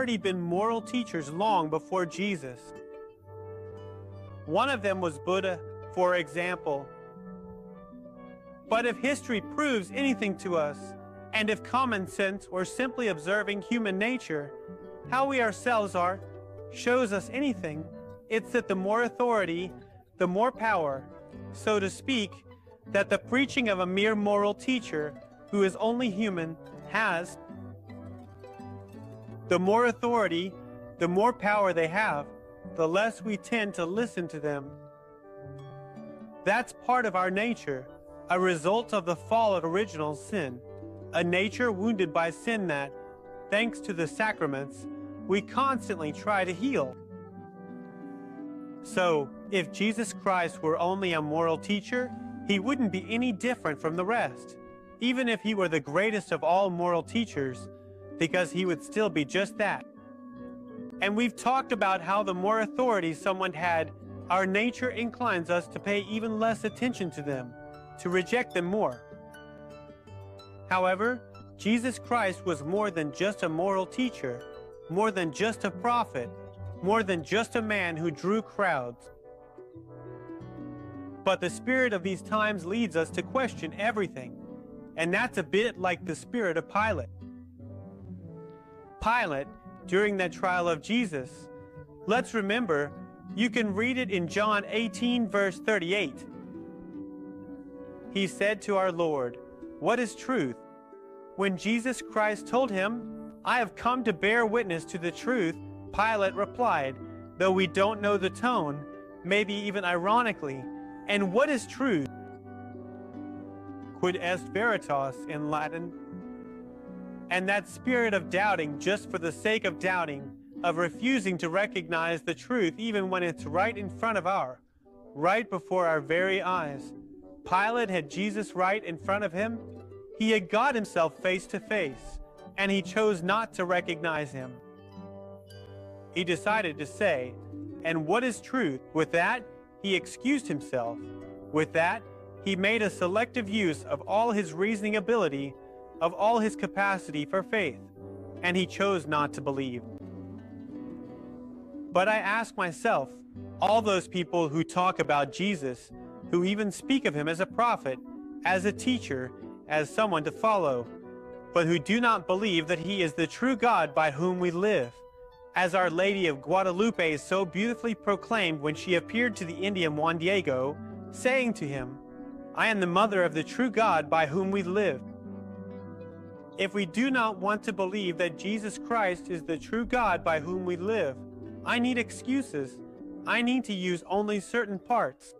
already been moral teachers long before Jesus. One of them was Buddha, for example. But if history proves anything to us, and if common sense or simply observing human nature, how we ourselves are, shows us anything, it's that the more authority, the more power, so to speak, that the preaching of a mere moral teacher who is only human has. The more authority, the more power they have, the less we tend to listen to them. That's part of our nature, a result of the fall of original sin, a nature wounded by sin that, thanks to the sacraments, we constantly try to heal. So, if Jesus Christ were only a moral teacher, he wouldn't be any different from the rest, even if he were the greatest of all moral teachers, because he would still be just that. And we've talked about how the more authority someone had, our nature inclines us to pay even less attention to them, to reject them more. However, Jesus Christ was more than just a moral teacher, more than just a prophet, more than just a man who drew crowds. But the spirit of these times leads us to question everything, and that's a bit like the spirit of Pilate. Pilate, during that trial of Jesus, let's remember, you can read it in John 18, verse 38. He said to our Lord, "What is truth?" When Jesus Christ told him, "I have come to bear witness to the truth," Pilate replied, though we don't know the tone, maybe even ironically, "And what is truth?" Quid est veritas in Latin. And that spirit of doubting just for the sake of doubting, of refusing to recognize the truth even when it's right in front of right before our very eyes. Pilate had Jesus right in front of him. He had God himself face to face, and he chose not to recognize him. He decided to say, "And what is truth?" With that, he excused himself. With that, he made a selective use of all his reasoning ability, of all his capacity for faith, and he chose not to believe. But I ask myself, all those people who talk about Jesus, who even speak of him as a prophet, as a teacher, as someone to follow, but who do not believe that he is the true God by whom we live, as Our Lady of Guadalupe so beautifully proclaimed when she appeared to the Indian Juan Diego, saying to him, "I am the mother of the true God by whom we live." If we do not want to believe that Jesus Christ is the true God by whom we live, I need excuses. I need to use only certain parts.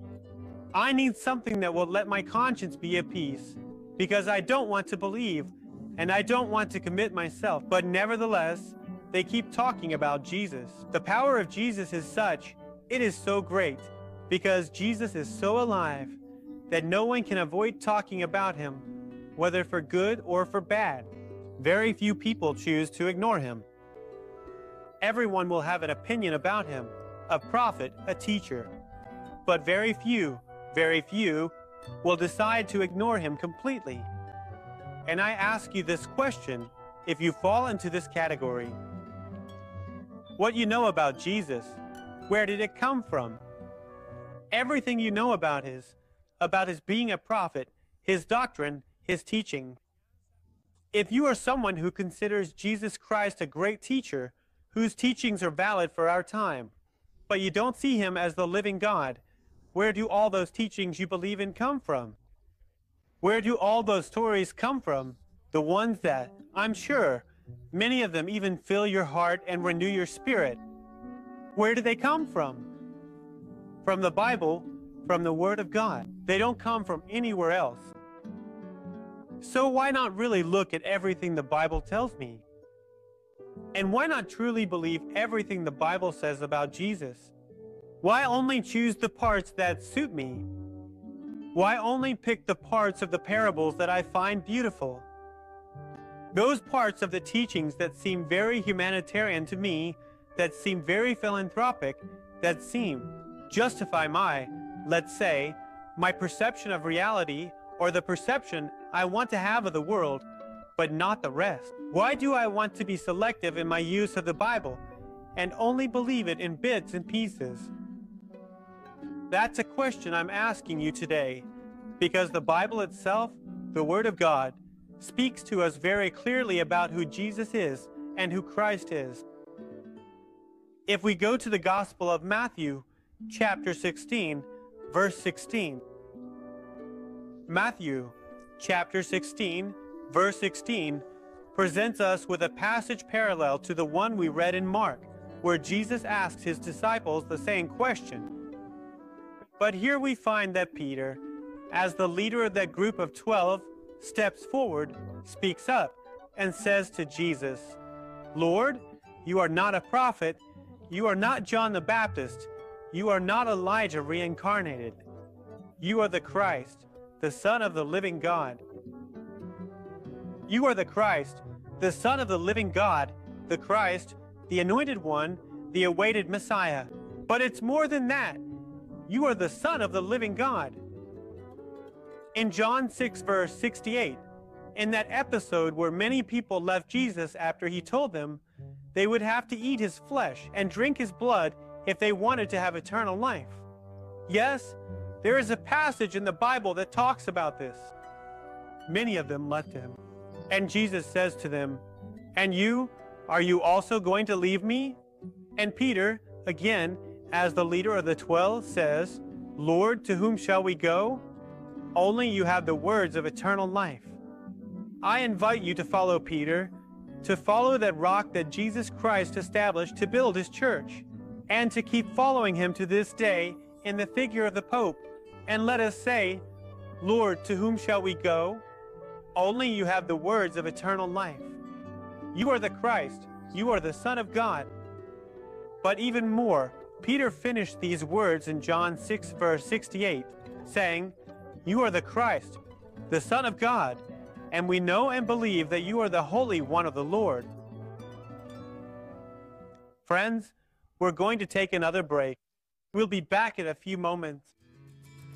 I need something that will let my conscience be at peace, because I don't want to believe, and I don't want to commit myself. But nevertheless, they keep talking about Jesus. The power of Jesus is such, it is so great, because Jesus is so alive, that no one can avoid talking about him, whether for good or for bad. Very few people choose to ignore him. Everyone will have an opinion about him, a prophet, a teacher. But very few will decide to ignore him completely. And I ask you this question, if you fall into this category. What you know about Jesus, where did it come from? Everything you know about his being a prophet, his doctrine, his teaching. If you are someone who considers Jesus Christ a great teacher, whose teachings are valid for our time, but you don't see him as the living God, where do all those teachings you believe in come from? Where do all those stories come from? The ones that, I'm sure, many of them even fill your heart and renew your spirit. Where do they come from? From the Bible, from the Word of God. They don't come from anywhere else. So why not really look at everything the Bible tells me? And why not truly believe everything the Bible says about Jesus? Why only choose the parts that suit me? Why only pick the parts of the parables that I find beautiful? Those parts of the teachings that seem very humanitarian to me, that seem very philanthropic, that seem justify my, let's say, my perception of reality or the perception I want to have of the world, but not the rest. Why do I want to be selective in my use of the Bible and only believe it in bits and pieces? That's a question I'm asking you today, because the Bible itself, the Word of God, speaks to us very clearly about who Jesus is and who Christ is. If we go to the Gospel of Matthew, chapter 16, verse 16. Matthew, chapter 16, verse 16, presents us with a passage parallel to the one we read in Mark, where Jesus asks his disciples the same question. But here we find that Peter, as the leader of that group of 12, steps forward, speaks up, and says to Jesus, "Lord, you are not a prophet, you are not John the Baptist, you are not Elijah reincarnated. You are the Christ, the Son of the living God." You are the Christ, the Son of the living God, the Christ, the Anointed One, the awaited Messiah. But it's more than that. You are the Son of the living God. In John 6, verse 68, in that episode where many people left Jesus after he told them they would have to eat his flesh and drink his blood if they wanted to have eternal life. Yes, there is a passage in the Bible that talks about this. Many of them left him. And Jesus says to them, "And you, are you also going to leave me?" And Peter, again, as the leader of the 12, says, "Lord, to whom shall we go? Only you have the words of eternal life." I invite you to follow Peter, to follow that rock that Jesus Christ established to build his church, and to keep following him to this day in the figure of the Pope. And let us say, "Lord, to whom shall we go? Only you have the words of eternal life." You are the Christ. You are the Son of God. But even more, Peter finished these words in John 6, verse 68, saying, "You are the Christ, the Son of God, and we know and believe that you are the Holy One of the Lord." Friends, we're going to take another break. We'll be back in a few moments.